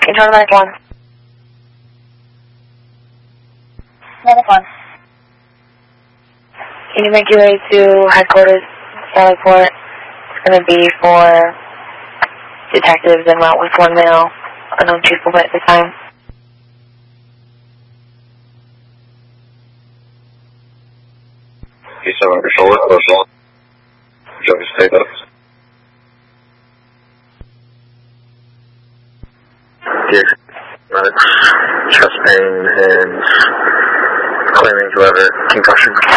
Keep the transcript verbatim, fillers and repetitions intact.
Can you turn to one? Medic one. Can you make your way to headquarters, Sallyport? It's going to be for detectives en route with one male, unknown people at the time. He's seven under shoulder, close shoulder. Joe, stay up. Dear, chest pain and claiming to have a concussion.